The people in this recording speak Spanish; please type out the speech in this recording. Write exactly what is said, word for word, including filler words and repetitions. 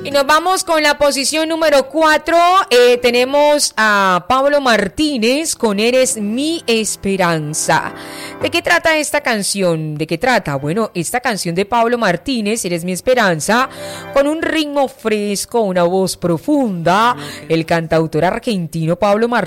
Y nos vamos con la posición número cuatro. Eh, tenemos a Pablo Martínez con Eres mi esperanza. ¿De qué trata esta canción? ¿De qué trata? Bueno, esta canción de Pablo Martínez, Eres mi esperanza, con un ritmo fresco, una voz profunda. El cantautor argentino Pablo Martínez